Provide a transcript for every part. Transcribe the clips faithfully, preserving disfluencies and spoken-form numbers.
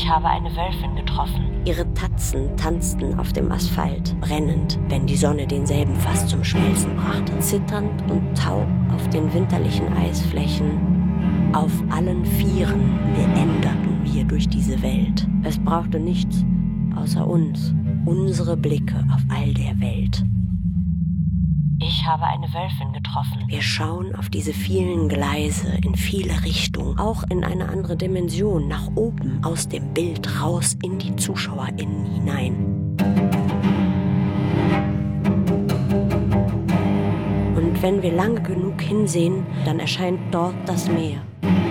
habe eine Wölfin getroffen. Ihre Tatzen tanzten auf dem Asphalt, brennend, wenn die Sonne denselben fast zum Schmelzen brachte. Zitternd und taub auf den winterlichen Eisflächen, auf allen Vieren meanderten wir durch diese Welt. Es brauchte nichts außer uns, unsere Blicke auf all der Welt. Ich habe eine Wölfin getroffen. Wir schauen auf diese vielen Gleise in viele Richtungen, auch in eine andere Dimension, nach oben, aus dem Bild raus in die ZuschauerInnen hinein. Und wenn wir lange genug hinsehen, dann erscheint dort das Meer.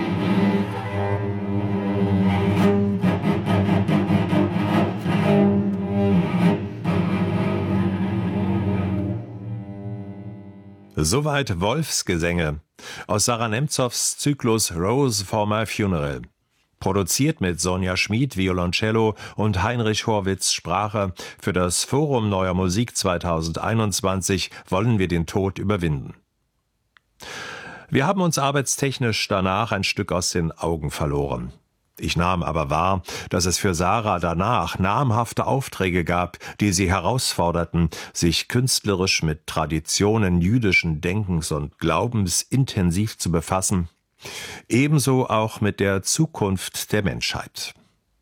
Soweit Wolfsgesänge aus Sarah Nemzows Zyklus Rose for My Funeral. Produziert mit Sonja Schmid, Violoncello, und Heinrich Horwitz, Sprache. Für das Forum Neuer Musik zweitausendeinundzwanzig wollen wir den Tod überwinden. Wir haben uns arbeitstechnisch danach ein Stück aus den Augen verloren. Ich nahm aber wahr, dass es für Sarah danach namhafte Aufträge gab, die sie herausforderten, sich künstlerisch mit Traditionen jüdischen Denkens und Glaubens intensiv zu befassen, ebenso auch mit der Zukunft der Menschheit.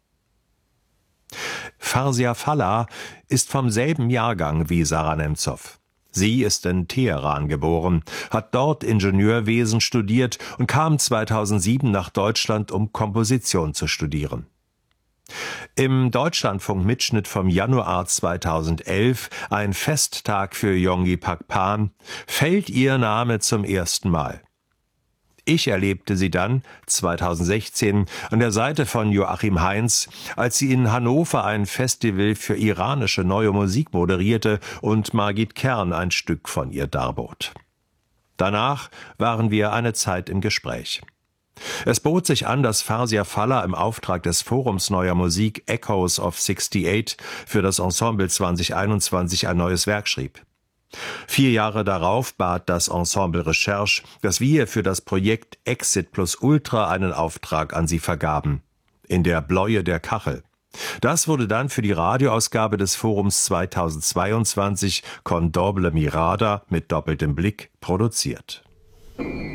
Farsia Fallah ist vom selben Jahrgang wie Sarah Nemzow. Sie ist in Teheran geboren, hat dort Ingenieurwesen studiert und kam zweitausendsieben nach Deutschland, um Komposition zu studieren. Im Deutschlandfunk-Mitschnitt vom Januar zweitausendelf, ein Festtag für Yonggi Pakpan, fällt ihr Name zum ersten Mal. Ich erlebte sie dann, zweitausendsechzehn, an der Seite von Joachim Heinz, als sie in Hannover ein Festival für iranische neue Musik moderierte und Margit Kern ein Stück von ihr darbot. Danach waren wir eine Zeit im Gespräch. Es bot sich an, dass Farsia Fallah im Auftrag des Forums Neuer Musik Echoes of sixty-eight für das Ensemble zweitausendeinundzwanzig ein neues Werk schrieb. Vier Jahre darauf bat das Ensemble Recherche, dass wir für das Projekt Exit plus Ultra einen Auftrag an sie vergaben. In der Bläue der Kachel. Das wurde dann für die Radioausgabe des Forums zweitausendzweiundzwanzig Con Doble Mirada mit doppeltem Blick produziert.